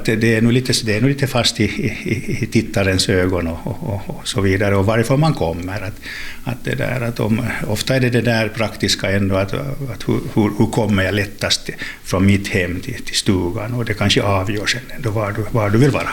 att det är nog lite fast i tittarens ögon och så vidare, och varifrån man kommer. Ofta är det där praktiska ändå, att hur kommer jag lättast från mitt hem till stugan, och det kanske avgör sen ändå var du vill vara.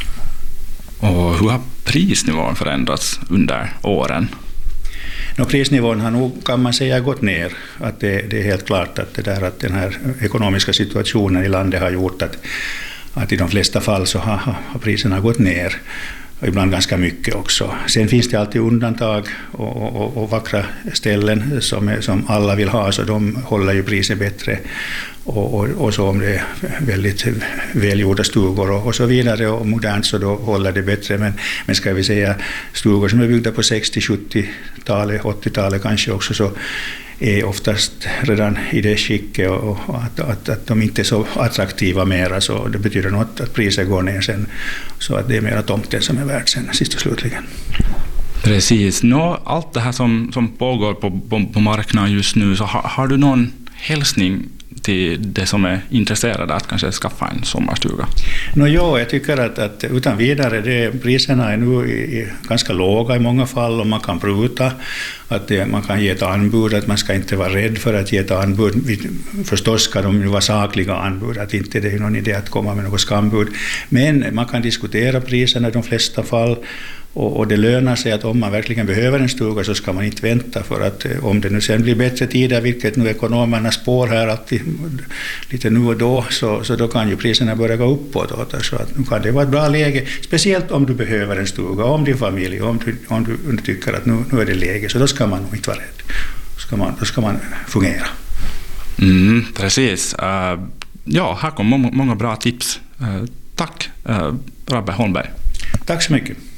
Och hur har prisnivån förändrats under åren? Prisnivån har nog, kan man säga, gått ner. Att det är helt klart att den här ekonomiska situationen i landet har gjort att i de flesta fall så har priserna gått ner. Och ibland ganska mycket också. Sen finns det alltid undantag och vackra ställen som alla vill ha, så de håller ju priset bättre. Och så om det är väldigt välgjorda stugor och så vidare och modernt, så då håller det bättre. Men ska vi säga stugor som är byggda på 60-, 70-talet, 80-talet kanske också, så är oftast redan i det skicket och att de inte är så attraktiva mera, så det betyder nog att priset går ner sen, så att det är mera tomten som är värt sen sist och slutligen. Precis. Allt det här som pågår på marknaden just nu, så har du någon hälsning till det som är intresserade att kanske skaffa en sommarstuga? Jag tycker att utan vidare, priserna är nu ganska låga i många fall, och man kan pruta, att man kan ge ett anbud, att man ska inte vara rädd för att ge ett anbud. Förstås ska de ju vara sakliga anbud, att inte det är någon idé att komma med något skambud, men man kan diskutera priserna i de flesta fall. Och det lönar sig att om man verkligen behöver en stuga, så ska man inte vänta, för att om det nu sen blir bättre tider, vilket nu ekonomerna spår här alltid lite nu och då, så då kan ju priserna börja gå uppåt. Så att nu kan det vara ett bra läge, speciellt om du behöver en stuga, om din familj, om du tycker att nu är det läge, så då ska man nog inte vara rädd. Då ska man fungera. Precis. Här kommer många bra tips. Tack, Rabbe Holmberg. Tack så mycket.